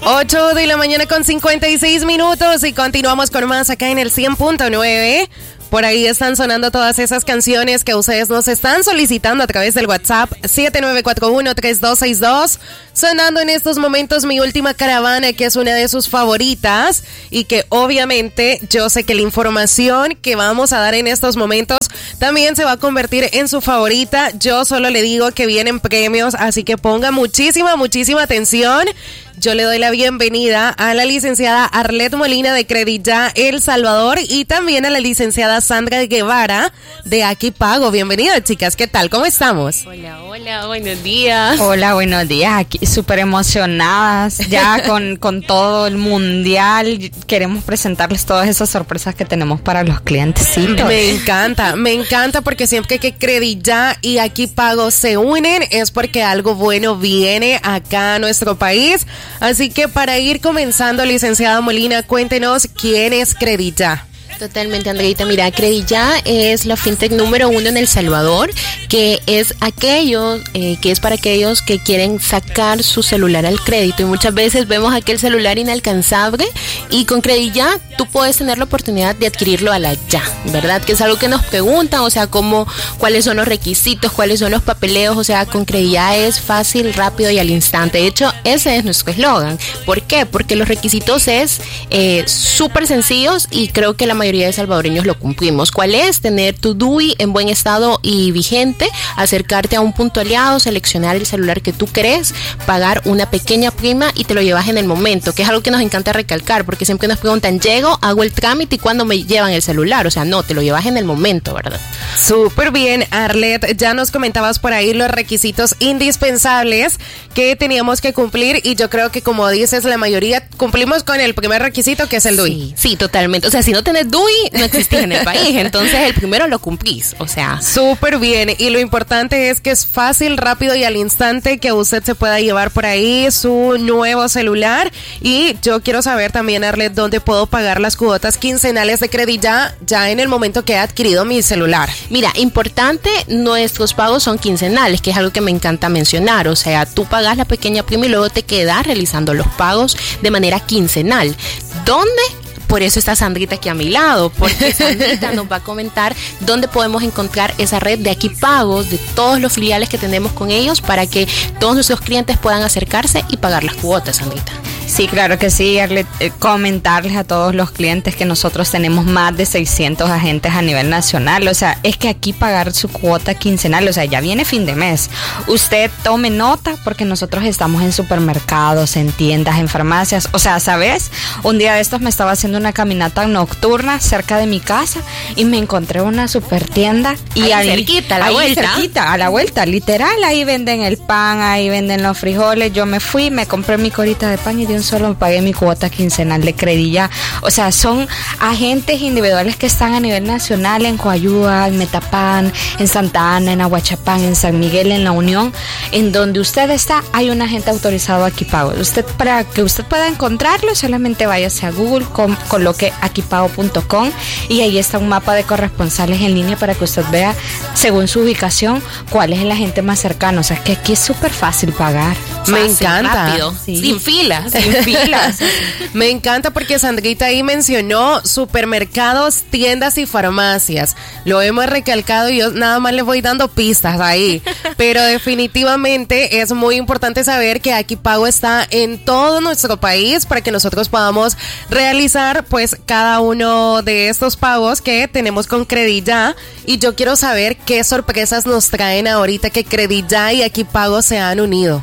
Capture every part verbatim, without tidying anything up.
ocho de la mañana con cincuenta y seis minutos y continuamos con más acá en el cien punto nueve. Por ahí están sonando todas esas canciones que ustedes nos están solicitando a través del WhatsApp siete nueve cuatro uno, tres dos seis dos. Sonando en estos momentos Mi Última Caravana, que es una de sus favoritas y que obviamente yo sé que la información que vamos a dar en estos momentos también se va a convertir en su favorita. Yo solo le digo que vienen premios, así que ponga muchísima, muchísima atención. Yo le doy la bienvenida a la licenciada Arlet Molina de Credit Ya El Salvador y también a la licenciada Sandra Guevara de Aquí Pago. Bienvenidas, chicas. ¿Qué tal? ¿Cómo estamos? Hola, hola, buenos días. Hola, buenos días. Aquí súper emocionadas ya con, con todo el mundial. Queremos presentarles todas esas sorpresas que tenemos para los clientecitos. Me encanta, me encanta porque siempre que Credit Ya y Aquí Pago se unen es porque algo bueno viene acá a nuestro país. Así que para ir comenzando, licenciada Molina, cuéntenos quién es Credit Ya. Totalmente, Andreita. Mira, Credit Ya es la fintech número uno en El Salvador, que es aquello, eh, que es para aquellos que quieren sacar su celular al crédito. Y muchas veces vemos aquel celular inalcanzable y con Credit Ya tú puedes tener la oportunidad de adquirirlo a la ya, ¿verdad? Que es algo que nos preguntan, o sea, cómo, cuáles son los requisitos, cuáles son los papeleos. O sea, con Credit Ya es fácil, rápido y al instante. De hecho, ese es nuestro eslogan. ¿Por qué? Porque los requisitos es eh, súper sencillos y creo que la mayoría de salvadoreños lo cumplimos. ¿Cuál es? Tener tu D U I en buen estado y vigente, acercarte a un punto aliado, seleccionar el celular que tú querés, pagar una pequeña prima y te lo llevas en el momento, que es algo que nos encanta recalcar, porque siempre nos preguntan, llego, hago el trámite y cuándo me llevan el celular. O sea, no, te lo llevas en el momento, ¿verdad? Súper bien, Arlet. Ya nos comentabas por ahí los requisitos indispensables que teníamos que cumplir y yo creo que, como dices, la mayoría cumplimos con el primer requisito, que es el D U I. Sí, sí, totalmente. O sea, si no tenés D U I, no existís en el país, entonces el primero lo cumplís, o sea. Súper bien, y lo importante es que es fácil, rápido y al instante que usted se pueda llevar por ahí su nuevo celular. Y yo quiero saber también, Arlet, dónde puedo pagar las cuotas quincenales de Credit Ya, ya en el momento que he adquirido mi celular. Mira, importante, nuestros pagos son quincenales, que es algo que me encanta mencionar. O sea, tú pagas la pequeña prima y luego te quedas realizando los pagos de manera quincenal. ¿Dónde? Por eso está Sandrita aquí a mi lado, porque Sandrita nos va a comentar dónde podemos encontrar esa red de Aquí Pagos, de todos los filiales que tenemos con ellos, para que todos nuestros clientes puedan acercarse y pagar las cuotas, Sandrita. Sí, claro que sí, Arlet, eh, comentarles a todos los clientes que nosotros tenemos más de seiscientos agentes a nivel nacional. O sea, es que aquí pagar su cuota quincenal, o sea, ya viene fin de mes. Usted tome nota porque nosotros estamos en supermercados, en tiendas, en farmacias. O sea, ¿sabes? Un día de estos me estaba haciendo una caminata nocturna cerca de mi casa y me encontré una super tienda. Y ahí, ahí cerquita, a la ahí vuelta. cerquita, a la vuelta, literal. Ahí venden el pan, ahí venden los frijoles. Yo me fui, me compré mi corita de pan y de un solo pagué mi cuota quincenal de Credit Ya. O sea, son agentes individuales que están a nivel nacional en Coayuga, en Metapán, en Santa Ana, en Aguachapán, en San Miguel, en La Unión. En donde usted está, hay un agente autorizado Aquí Pago. Usted, para que usted pueda encontrarlo, solamente váyase a Google, con, coloque aquí pago punto com y ahí está un mapa de corresponsales en línea para que usted vea, según su ubicación, cuál es el agente más cercano. O sea, es que aquí es súper fácil pagar. Me Fácil, encanta. rápido, Sí. sin filas. Sin filas. Me encanta porque Sandrita ahí mencionó supermercados, tiendas y farmacias. Lo hemos recalcado y yo nada más le voy dando pistas ahí. Pero definitivamente es muy importante saber que Aquí Pago está en todo nuestro país para que nosotros podamos realizar pues cada uno de estos pagos que tenemos con Credit Ya. Y yo quiero saber qué sorpresas nos traen ahorita que Credit Ya y Aquí Pago se han unido.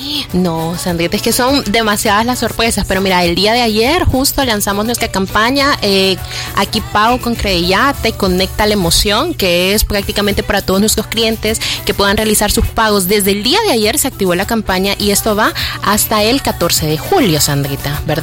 No, Sandrita, es que son demasiadas las sorpresas, pero mira, el día de ayer justo lanzamos nuestra campaña eh, Aquí Pago con Credit Ya, te conecta la emoción, que es prácticamente para todos nuestros clientes que puedan realizar sus pagos. Desde el día de ayer se activó la campaña y esto va hasta el catorce de julio, Sandrita, ¿verdad?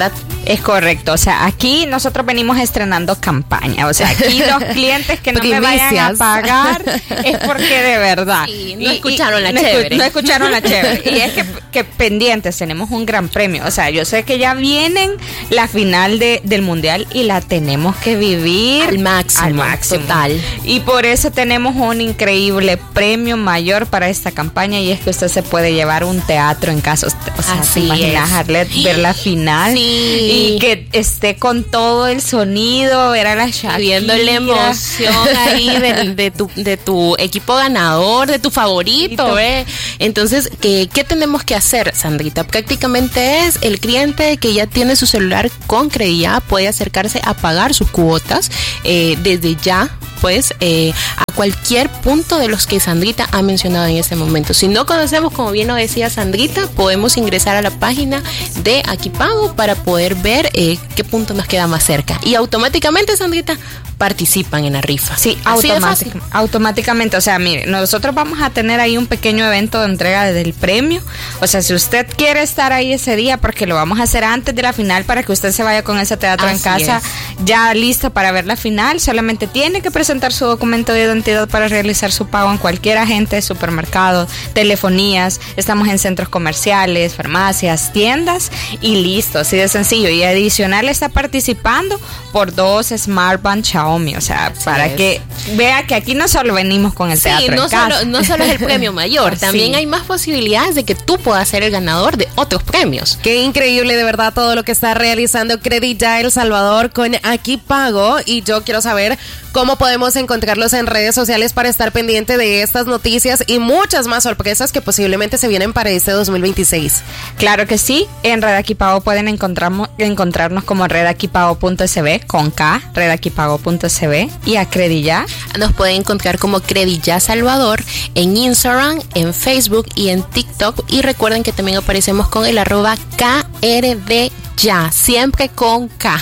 Es correcto, o sea, aquí nosotros venimos estrenando campaña, o sea, aquí los clientes que no me vayan a pagar es porque de verdad. Sí, no y, escucharon y, la no chévere. Escu- no escucharon la chévere. Y es que, que pendientes, tenemos un gran premio, o sea, yo sé que ya vienen la final de, del mundial y la tenemos que vivir al máximo, al máximo. Total. Y por eso tenemos un increíble premio mayor para esta campaña y es que usted se puede llevar un teatro en casa. O sea, Así ¿te imaginas, es. Arlet, ver la final? Sí. Y que esté con todo el sonido, ver a la Shakira. Viendo la emoción ahí de, de, tu, de tu equipo ganador, de tu favorito, ¿eh? Entonces, ¿qué, ¿qué tenemos que hacer, Sandrita? Prácticamente es el cliente que ya tiene su celular con Crediya, puede acercarse a pagar sus cuotas eh, desde ya, pues, eh, a cualquier punto de los que Sandrita ha mencionado en este momento. Si no conocemos, como bien lo decía Sandrita, podemos ingresar a la página de Aquipago para poder ver eh, qué punto nos queda más cerca. Y automáticamente, Sandrita, participan en la rifa. Sí, Así de automátic- fácil. automáticamente. O sea, mire, nosotros vamos a tener ahí un pequeño evento de entrega del premio. O sea, si usted quiere estar ahí ese día, porque lo vamos a hacer antes de la final para que usted se vaya con ese teatro Así en casa es. ya listo para ver la final, solamente tiene que presentar su documento de identidad para realizar su pago en cualquier agente, supermercado, telefonías. Estamos en centros comerciales, farmacias, tiendas y listo, así de sencillo. Y adicional está participando por dos Smartband Xiaomi, o sea, Así para es. que vea que aquí no solo venimos con el Sí, teatro no en casa. solo, no solo es el premio mayor, también Sí. hay más posibilidades de que tú puedas ser el ganador de otros premios. Qué increíble de verdad todo lo que está realizando Crediya El Salvador con Aquipago, y yo quiero saber cómo podemos encontrarlos en redes sociales para estar pendiente de estas noticias y muchas más sorpresas que posiblemente se vienen para este dos mil veintiséis. Claro que sí, en Red Aquipago pueden encontrarnos, encontrarnos como redaquipago punto s b con K, redaquipago punto s b, y a Crediya. Nos pueden encontrar como Crediya Salvador en Instagram, en Facebook y en TikTok. Y recuerden que también aparecemos con el arroba K R D Ya, siempre con K.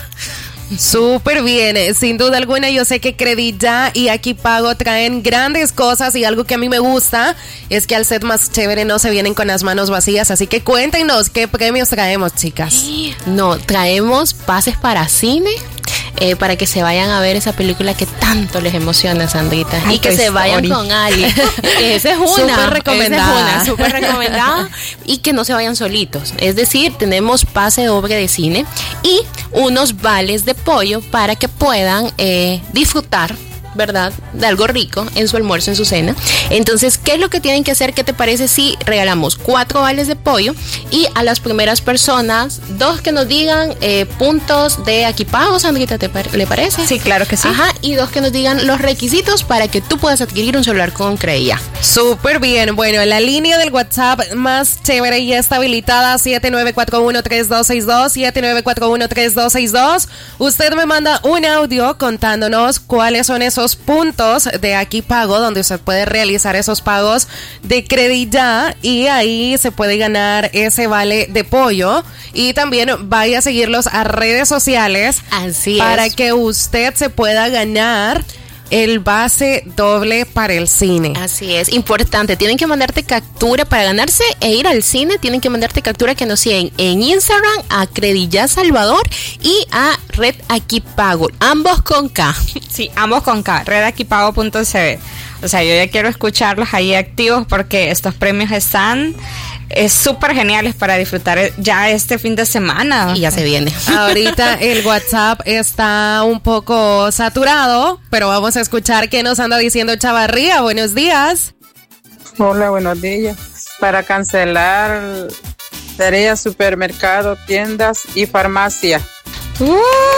Súper bien, sin duda alguna. Yo sé que Crediya y Aquipago traen grandes cosas, y algo que a mí me gusta es que al set más chévere no se vienen con las manos vacías, así que cuéntenos qué premios traemos, chicas. No, traemos pases para cine. Eh, para que se vayan a ver esa película que tanto les emociona, Sandrita. Ay, y que Toy se vayan Story. con Ali. Esa es una. Súper recomendada. Esa es una, súper recomendada. Y que no se vayan solitos. Es decir, tenemos pase doble de cine y unos vales de pollo para que puedan eh, disfrutar, ¿verdad?, de algo rico en su almuerzo, en su cena. Entonces, ¿qué es lo que tienen que hacer? ¿Qué te parece si regalamos cuatro vales de pollo y a las primeras personas, dos que nos digan eh, puntos de Aquipago, Sandrita, ¿te par- ¿le parece? Sí, claro que sí. Ajá, y dos que nos digan los requisitos para que tú puedas adquirir un celular con Crediya. Súper bien. Bueno, la línea del WhatsApp más chévere ya está habilitada, siete nueve cuatro uno, tres dos seis dos, siete nueve cuatro uno, tres dos seis dos. Usted me manda un audio contándonos cuáles son esos puntos de Aquipago donde usted puede realizar esos pagos de Crediya, y ahí se puede ganar ese vale de pollo. Y también vaya a seguirlos a redes sociales. Así para es. que usted se pueda ganar el base doble para el cine. Así es, importante, tienen que mandarte captura para ganarse e ir al cine, tienen que mandarte captura que nos siguen en Instagram a Crediya Salvador y a Red Aquipago, ambos con K. Sí, ambos con K, redaquipago punto s b. O sea, yo ya quiero escucharlos ahí activos porque estos premios están es súper geniales para disfrutar ya este fin de semana. Y ya se viene. Ahorita el WhatsApp está un poco saturado, pero vamos a escuchar qué nos anda diciendo Chavarría. Buenos días. Hola, buenos días. Para cancelar sería supermercado, tiendas y farmacia. Uh,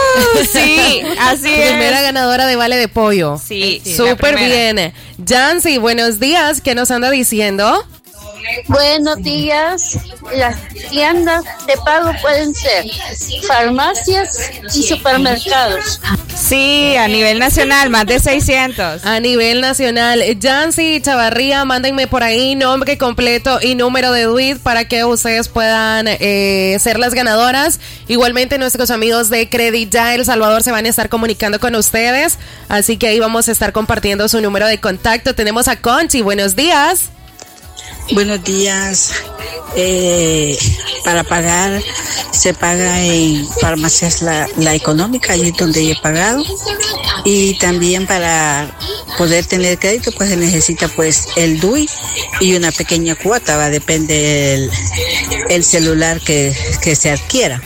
sí, así es. Primera ganadora de vale de pollo. Sí, sí, la súper primera. bien. Jancy, buenos días. ¿Qué nos anda diciendo? Buenos días. Las tiendas de pago pueden ser farmacias y supermercados. Sí, a nivel nacional, más de seiscientos. A nivel nacional. Jancy Chavarría, mándenme por ahí nombre completo y número de D U I T para que ustedes puedan eh, ser las ganadoras. Igualmente nuestros amigos de Crediya El Salvador se van a estar comunicando con ustedes, así que ahí vamos a estar compartiendo su número de contacto. Tenemos a Conchi, buenos días. Buenos días. Eh, para pagar, se paga en farmacias la, la económica, allí es donde he pagado. Y también para poder tener crédito, pues se necesita pues el D U I y una pequeña cuota, va, depende del el celular que, que se adquiera.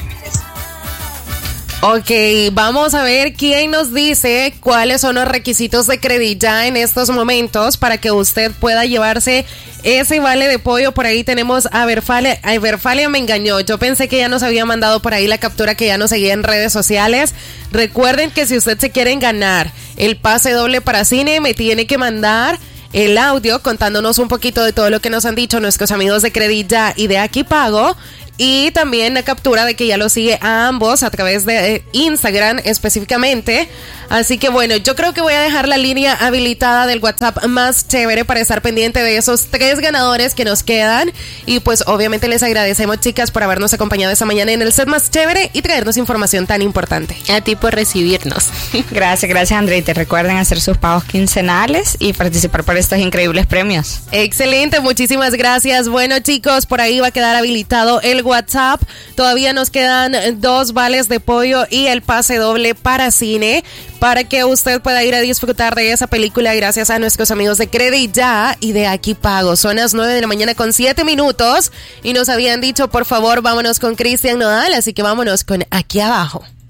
Ok, vamos a ver quién nos dice cuáles son los requisitos de Credit-Ya en estos momentos para que usted pueda llevarse ese vale de pollo. Por ahí tenemos a Verfalia. A Verfalia me engañó. Yo pensé que ya nos había mandado por ahí la captura, que ya nos seguía en redes sociales. Recuerden que si usted se quiere ganar el pase doble para cine, me tiene que mandar el audio contándonos un poquito de todo lo que nos han dicho nuestros amigos de Credit-Ya y de Aquí Pago. Y también la captura de que ya lo sigue a ambos a través de Instagram específicamente. Así que bueno, yo creo que voy a dejar la línea habilitada del WhatsApp más chévere para estar pendiente de esos tres ganadores que nos quedan. Y pues obviamente les agradecemos, chicas, por habernos acompañado esta mañana en el set más chévere y traernos información tan importante. A ti por recibirnos. Gracias, gracias, Andrea. Y te recuerden hacer sus pagos quincenales y participar por estos increíbles premios. Excelente, muchísimas gracias. Bueno, chicos, por ahí va a quedar habilitado el WhatsApp. Todavía nos quedan dos vales de pollo y el pase doble para cine, para que usted pueda ir a disfrutar de esa película gracias a nuestros amigos de Credit-Ya y de Aquí Pago. Son las nueve de la mañana con siete minutos y nos habían dicho, por favor, vámonos con Cristian Nodal, así que vámonos con Aquí Abajo.